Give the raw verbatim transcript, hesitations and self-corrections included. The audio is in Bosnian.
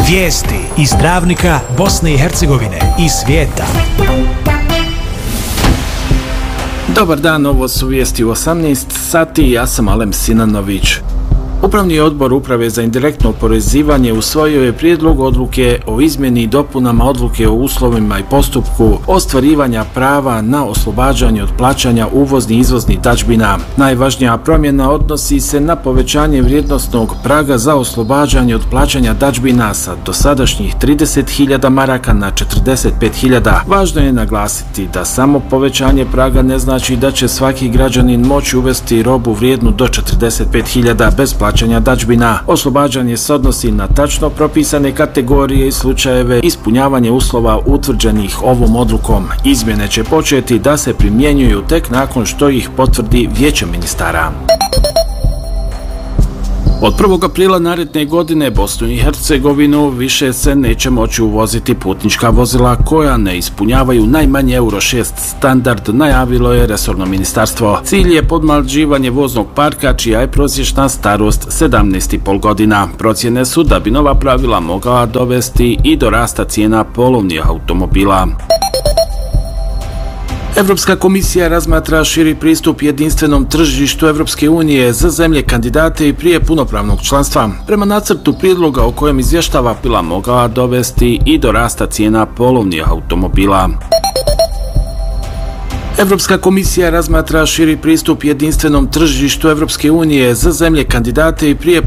Vijesti iz Dravnika, Bosne i Hercegovine i svijeta. Dobar dan, ovo su vijesti u osamnaest sati, ja sam Alem Sinanović. Upravni odbor Uprave za indirektno oporezivanje usvojio je prijedlog odluke o izmjeni i dopunama odluke o uslovima i postupku ostvarivanja prava na oslobađanje od plaćanja uvoznih i izvoznih dadžbina. Najvažnija promjena odnosi se na povećanje vrijednosnog praga za oslobađanje od plaćanja dadžbina sa dosadašnjih trideset hiljada maraka na četrdeset pet hiljada. Važno je naglasiti da samo povećanje praga ne znači da će svaki građanin moći uvesti robu vrijednu do četrdeset pet hiljada bez plaćanja plaćanja dadžbina. Oslobađanje se odnosi na tačno propisane kategorije i slučajeve ispunjavanja uslova utvrđenih ovom odlukom. Izmjene će početi da se primjenjuju tek nakon što ih potvrdi Vijeće ministara. Od prvog aprila naredne godine Bosnu i Hercegovinu više se neće moći uvoziti putnička vozila koja ne ispunjavaju najmanje euro šest standard, najavilo je resorno ministarstvo. Cilj je podmlađivanje voznog parka čija je prosječna starost sedamnaest i pol godina. Procjene su da bi nova pravila mogla dovesti i do rasta cijena polovnih automobila. Evropska komisija razmatra širi pristup jedinstvenom tržištu Evropske unije za zemlje kandidate i prije punopravnog članstva. Prema nacrtu prijedloga o kojem izvještava bila mogla dovesti i do rasta cijena polovnih automobila. Evropska komisija razmatra širi pristup jedinstvenom tržištu Evropske unije za zemlje kandidate i prije